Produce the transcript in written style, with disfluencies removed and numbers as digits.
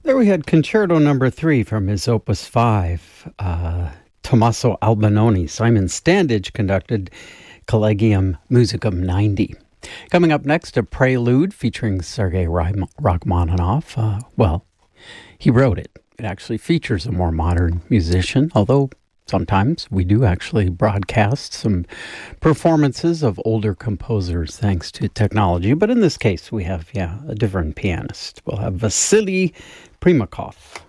There we had Concerto Number 3 from his Opus 5. Tommaso Albinoni, Simon Standage conducted Collegium Musicum 90. Coming up next, a prelude featuring Sergei Rachmaninoff. He wrote it. It actually features a more modern musician, although sometimes we do actually broadcast some performances of older composers thanks to technology. But in this case, we have, a different pianist. We'll have Vasily Primakov.